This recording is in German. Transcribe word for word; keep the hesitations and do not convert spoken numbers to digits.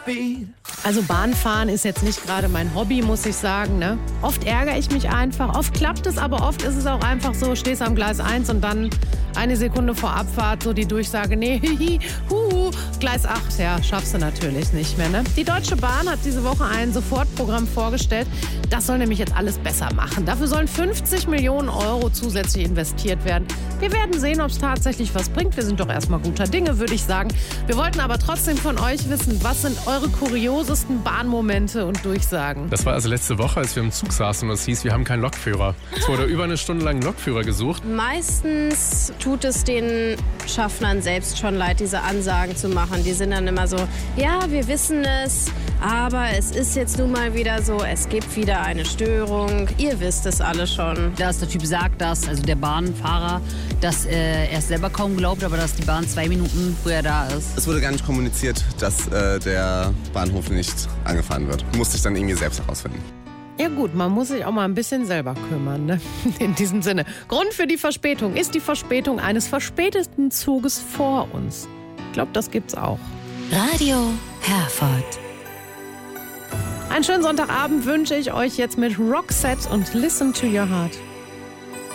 heartbeat. Also Bahnfahren ist jetzt nicht gerade mein Hobby, muss ich sagen. Ne? Oft ärgere ich mich einfach, oft klappt es, aber oft ist es auch einfach so, stehst am Gleis eins und dann eine Sekunde vor Abfahrt so die Durchsage, nee, hihi, huhu, Gleis acht, ja, schaffst du natürlich nicht mehr. Ne? Die Deutsche Bahn hat diese Woche ein Sofortprogramm vorgestellt, das soll nämlich jetzt alles besser machen. Dafür sollen fünfzig Millionen Euro zusätzlich investiert werden. Wir werden sehen, ob es tatsächlich was bringt. Wir sind doch erstmal guter Dinge, würde ich sagen. Wir wollten aber trotzdem von euch wissen, was sind eure kuriosesten Bahnmomente und Durchsagen? Das war also letzte Woche, als wir im Zug saßen und es hieß, wir haben keinen Lokführer. Es wurde über eine Stunde lang einen Lokführer gesucht. Meistens tut es den Schaffnern selbst schon leid, diese Ansagen zu machen. Die sind dann immer so, ja, wir wissen es, aber es ist jetzt nun mal wieder so, es gibt wieder eine Störung. Ihr wisst es alle schon. Dass der Typ sagt, dass, also der Bahnfahrer, dass äh, er es selber kaum glaubt, aber dass die Bahn zwei Minuten früher da ist. Es wurde gar nicht kommuniziert, dass äh, der Bahnhof nicht angefahren wird. Musste ich dann irgendwie selbst herausfinden. Ja gut, man muss sich auch mal ein bisschen selber kümmern, ne? In diesem Sinne. Grund für die Verspätung ist die Verspätung eines verspäteten Zuges vor uns. Ich glaube, das gibt's auch. Radio Herford. Einen schönen Sonntagabend wünsche ich euch jetzt mit Roxette und Listen to Your Heart.